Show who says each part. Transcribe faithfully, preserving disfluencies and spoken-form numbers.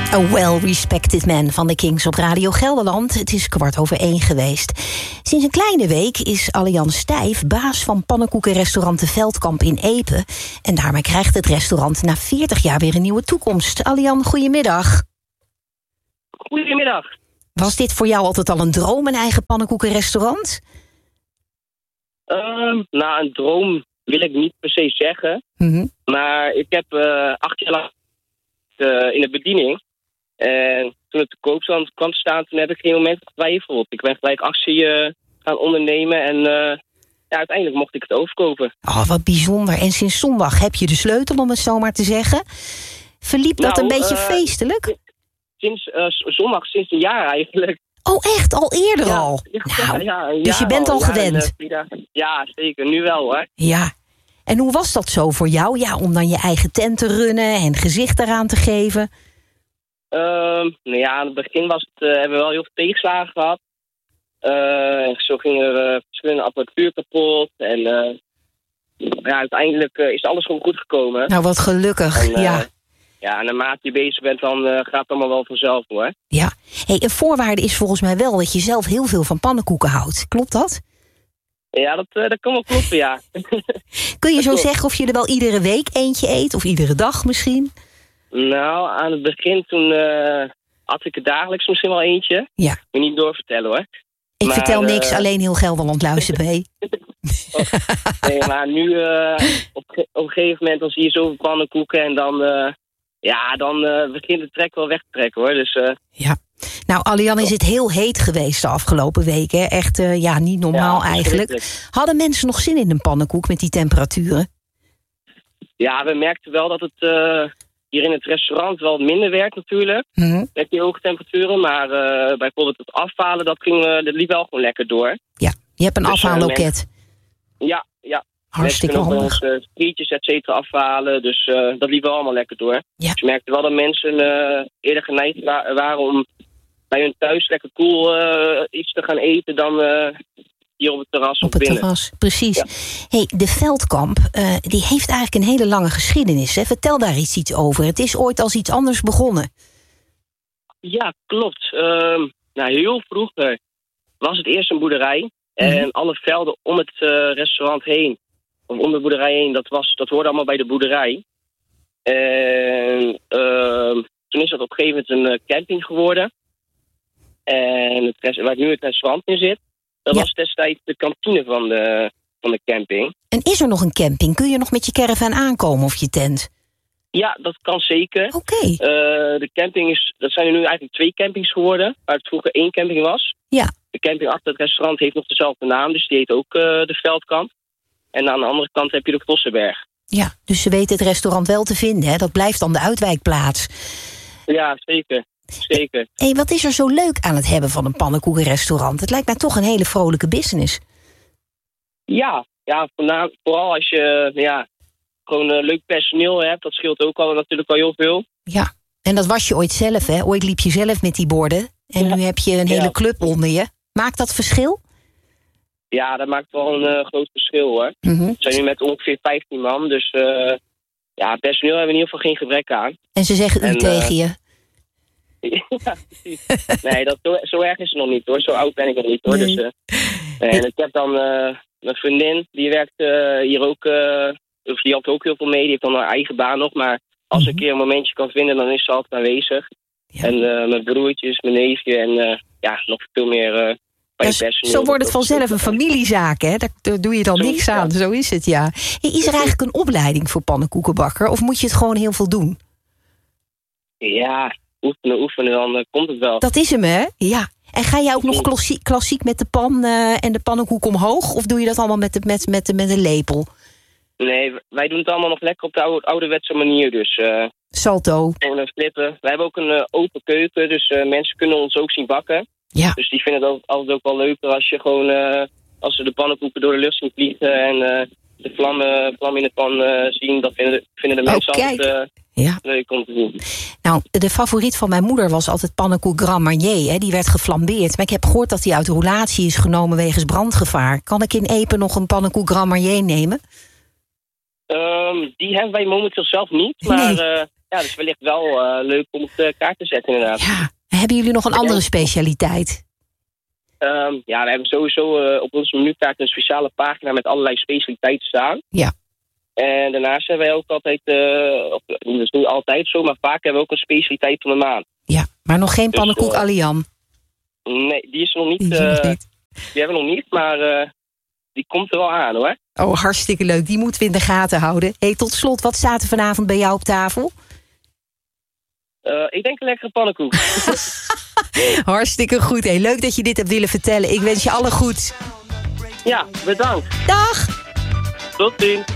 Speaker 1: A well-respected man van de Kings op Radio Gelderland. Het is kwart over één geweest. Sinds een kleine week is Allian Stijf baas van pannenkoekenrestaurant De Veldkamp in Epe. En daarmee krijgt het restaurant na veertig jaar weer een nieuwe toekomst. Allian, goedemiddag.
Speaker 2: Goedemiddag.
Speaker 1: Was dit voor jou altijd al een droom, een eigen pannenkoekenrestaurant?
Speaker 2: Um, nou, een droom wil ik niet per se zeggen.
Speaker 1: Mm-hmm.
Speaker 2: Maar ik heb uh, acht jaar lang uh, in de bediening. En toen het te koop kwam te staan, toen heb ik geen moment getwijfeld. Ik ben gelijk actie uh, gaan ondernemen en uh, ja, uiteindelijk mocht ik het overkopen.
Speaker 1: Oh, wat bijzonder. En sinds zondag heb je de sleutel, om het zo maar te zeggen. Verliep dat nou, een beetje uh, feestelijk?
Speaker 2: Sinds uh, zondag, sinds een jaar eigenlijk.
Speaker 1: Oh, echt? Al eerder
Speaker 2: ja,
Speaker 1: al?
Speaker 2: Ja,
Speaker 1: nou,
Speaker 2: ja, ja,
Speaker 1: dus je bent al, al gewend?
Speaker 2: Ja, en, uh, ja, zeker. Nu wel, hoor.
Speaker 1: Ja. En hoe was dat zo voor jou? Ja, om dan je eigen tent te runnen en gezicht eraan te geven?
Speaker 2: Uh, nou ja, aan het begin was het, uh, hebben we wel heel veel tegenslagen gehad. Uh, zo gingen er uh, verschillende apparatuur kapot. En uh, ja, uiteindelijk uh, is alles gewoon goed gekomen.
Speaker 1: Nou, wat gelukkig, en, uh, ja.
Speaker 2: Ja, en naarmate je bezig bent, dan uh, gaat het allemaal wel vanzelf, hoor.
Speaker 1: Ja. Hey, een voorwaarde is volgens mij wel dat je zelf heel veel van pannenkoeken houdt. Klopt dat?
Speaker 2: Ja, dat, uh, dat kan wel kloppen, ja.
Speaker 1: Kun je
Speaker 2: dat
Speaker 1: zo
Speaker 2: klopt.
Speaker 1: zeggen of je er wel iedere week eentje eet? Of iedere dag misschien?
Speaker 2: Nou, aan het begin toen uh, had ik er dagelijks misschien wel eentje.
Speaker 1: Ja.
Speaker 2: Ik moet niet doorvertellen, hoor.
Speaker 1: Ik
Speaker 2: maar,
Speaker 1: vertel
Speaker 2: uh,
Speaker 1: niks, alleen heel Gelderland luistert mee.
Speaker 2: oh, nee, maar nu uh, op, op een gegeven moment dan zie je zoveel pannenkoeken en dan, uh, ja, dan uh, begint de trek wel weg te trekken, hoor. Dus, uh,
Speaker 1: ja. Nou, Allian, is het heel heet geweest de afgelopen weken. Echt, uh, ja, niet normaal ja, eigenlijk. Hadden mensen nog zin in een pannenkoek met die temperaturen?
Speaker 2: Ja, we merkten wel dat het uh, hier in het restaurant wel minder werkt natuurlijk.
Speaker 1: Mm-hmm.
Speaker 2: Met die hoge temperaturen. Maar uh, bijvoorbeeld het afhalen, dat, ging, uh, dat liep wel gewoon lekker door.
Speaker 1: Ja, je hebt een dus, afhaalloket. Uh, mensen...
Speaker 2: Ja, ja.
Speaker 1: Hartstikke handig.
Speaker 2: Mensen kunnen ook uh, frietjes, et cetera, afhalen. Dus uh, dat liep wel allemaal lekker door.
Speaker 1: Ja.
Speaker 2: Dus we merkten wel dat mensen uh, eerder geneigd wa- waren om bij hun thuis lekker cool uh, iets te gaan eten dan uh, hier op het terras
Speaker 1: op
Speaker 2: of
Speaker 1: het
Speaker 2: binnen.
Speaker 1: terras, precies. Ja. Hey, de Veldkamp, uh, die heeft eigenlijk een hele lange geschiedenis. Hè? Vertel daar iets, iets over. Het is ooit als iets anders begonnen.
Speaker 2: Ja, klopt. Uh, nou, heel vroeger was het eerst een boerderij. Mm-hmm. En alle velden om het uh, restaurant heen, of om de boerderij heen, dat, was, dat hoorde allemaal bij de boerderij. En uh, toen is dat op een gegeven moment een uh, camping geworden. En het rest, waar nu het restaurant in zit, dat ja. was destijds de kantine van de, van de camping.
Speaker 1: En is er nog een camping? Kun je nog met je caravan aankomen of je tent?
Speaker 2: Ja, dat kan zeker.
Speaker 1: Oké. Okay.
Speaker 2: Uh, de camping is, dat zijn er nu eigenlijk twee campings geworden, waar het vroeger één camping was.
Speaker 1: Ja.
Speaker 2: De camping achter het restaurant heeft nog dezelfde naam, dus die heet ook uh, de Veldkamp. En aan de andere kant heb je de Vossenberg.
Speaker 1: Ja, dus ze weten het restaurant wel te vinden, hè? Dat blijft dan de uitwijkplaats.
Speaker 2: Ja, zeker. Zeker.
Speaker 1: Hé, hey, wat is er zo leuk aan het hebben van een pannenkoekenrestaurant? Het lijkt mij toch een hele vrolijke business.
Speaker 2: Ja, ja vooral als je ja, gewoon uh, leuk personeel hebt. Dat scheelt ook al natuurlijk al heel veel.
Speaker 1: Ja, en dat was je ooit zelf, hè? Ooit liep je zelf met die borden. En ja. nu heb je een hele ja. club onder je. Maakt dat verschil?
Speaker 2: Ja, dat maakt wel een uh, groot verschil, hoor.
Speaker 1: Mm-hmm.
Speaker 2: We zijn nu met ongeveer vijftien man, dus uh, ja, personeel hebben we in ieder geval geen gebrek aan.
Speaker 1: En ze zeggen u en, tegen uh, je?
Speaker 2: Ja, precies. Nee, dat, zo, zo erg is het nog niet, hoor. Zo oud ben ik nog niet, hoor. Nee. Dus, uh, en ik heb dan uh, mijn vriendin, die werkt uh, hier ook, uh, of die had ook heel veel mee. Die heeft dan haar eigen baan nog, maar als mm-hmm. ik een keer een momentje kan vinden, dan is ze altijd aanwezig. Ja. En uh, mijn broertjes, mijn neefje en uh, ja, nog veel meer... Uh,
Speaker 1: Ja, zo wordt het vanzelf een familiezaak, hè? Daar, daar doe je dan zo niks aan, zo is het, ja. Hey, is er eigenlijk een opleiding voor pannenkoekenbakker? Of moet je het gewoon heel veel doen?
Speaker 2: Ja, oefenen, oefenen, dan uh, komt het wel.
Speaker 1: Dat is hem, hè? Ja. En ga jij ook nog klassiek, klassiek met de pan uh, en de pannenkoek omhoog? Of doe je dat allemaal met, de, met, met, met een lepel?
Speaker 2: Nee, wij doen het allemaal nog lekker op de oude, ouderwetse manier, dus... Uh,
Speaker 1: Salto.
Speaker 2: En uh, flippen. Wij hebben ook een uh, open keuken, dus uh, mensen kunnen ons ook zien bakken.
Speaker 1: Ja.
Speaker 2: Dus die vinden het altijd ook wel leuker als je gewoon, uh, als ze de pannenkoeken door de lucht zien vliegen en uh, de vlammen, vlammen in de pan uh, zien. Dat vinden, vinden de mensen oh, altijd uh, ja. leuk om te zien.
Speaker 1: Nou, de favoriet van mijn moeder was altijd pannenkoek Grand Marnier. Hè? Die werd geflambeerd. Maar ik heb gehoord dat die uit roulatie is genomen wegens brandgevaar. Kan ik in Epe nog een pannenkoek Grand Marnier nemen?
Speaker 2: Um, die hebben wij momenteel zelf niet. Maar nee. uh, Ja, dus wellicht wel uh, leuk om op de kaart te zetten inderdaad.
Speaker 1: Ja. Hebben jullie nog een andere specialiteit?
Speaker 2: Um, ja, we hebben sowieso uh, op onze menukaart een speciale pagina met allerlei specialiteiten staan.
Speaker 1: Ja.
Speaker 2: En daarnaast hebben wij ook altijd, uh, of, dat is niet altijd zo, maar vaak hebben we ook een specialiteit van de maand.
Speaker 1: Ja, maar nog geen
Speaker 2: Dus,
Speaker 1: pannenkoek
Speaker 2: uh,
Speaker 1: Alian?
Speaker 2: Nee, die is er nog niet.
Speaker 1: Die is er
Speaker 2: uh,
Speaker 1: nog niet.
Speaker 2: Die hebben we nog niet, maar uh, die komt er wel aan hoor.
Speaker 1: Oh, hartstikke leuk. Die moeten we in de gaten houden. Hey, tot slot, wat staat er vanavond bij jou op tafel?
Speaker 2: Uh, ik denk een lekkere pannenkoek.
Speaker 1: Hartstikke goed. Hey, leuk dat je dit hebt willen vertellen. Ik wens je alle goeds.
Speaker 2: Ja, bedankt.
Speaker 1: Dag!
Speaker 2: Tot ziens.